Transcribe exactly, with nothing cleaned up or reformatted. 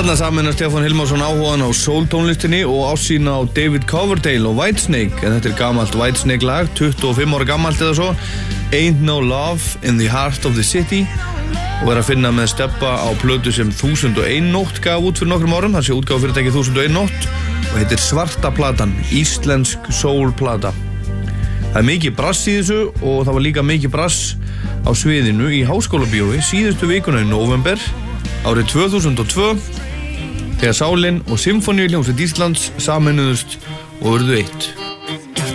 Þarna saman Stefán Hilmarsson áhugaðan á soul-tónlistinni og ásýn á David Coverdale og Whitesnake, en þetta er gamalt Whitesnake lag, tuttugu og fimm ára gamalt eða svo, Ain't No Love in the Heart of the City, og er að finna með Stebba á plötu sem þúsund og ein nótt gaf út fyrir nokkrum árum, þessi útgáfa fyrirtæki þúsund og ein nótt, og heitir Svarta platan, íslensk soul-plata. Það er mikið brass í þessu og það var líka mikið brass á sviðinu í Háskólabíói síðustu vikuna í nóvember árið tvö þúsund og tvö þegar Sálin og Symfóníuhljómsveit Íslands sameinuðust og urðu eitt.